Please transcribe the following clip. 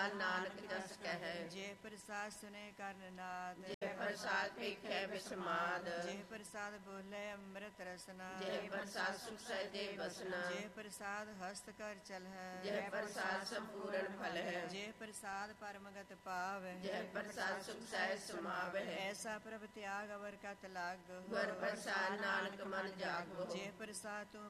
ਨਾਨਕ ਜਸ ਕਹੈ। ਜੇ ਪ੍ਰਸਾਦ ਸੁਨੇ ਕਰਨ ਨਾਦ, ਜੇ ਪ੍ਰਸਾਦ ਵੇਖੈ ਬਿਸਮਾਦ, ਜੇ ਪ੍ਰਸਾਦ ਬੋਲੇ ਅੰਮ੍ਰਿਤ ਰਸਨਾ, ਜੇ ਪ੍ਰਸਾਦ ਸੁਖ ਸਹਿਜੇ ਬਸਨਾ, ਜੇ ਪ੍ਰਸਾਦ ਹਸਤ ਕਰ ਚਲਹਿ, ਜੇ ਪ੍ਰਸਾਦ ਸੰਪੂਰਨ ਫਲ ਹੈ, ਜੇ ਪ੍ਰਸਾਦ ਪਰਮਗਤ ਪਾਵੈ, ਜੇ ਪ੍ਰਸਾਦ ਸੁਖ ਸਹਿਜ ਸਮਾਵੈ। ਐਸਾ ਪ੍ਰਭ ਤਿਆਗ ਅਵਰ ਕਤ ਲਾਗ, ਗੁਰ ਪ੍ਰਸਾਦ ਨਾਨਕ ਮਨ ਜਾਗੋ। ਜੇ ਪ੍ਰਸਾਦ ਤੂੰ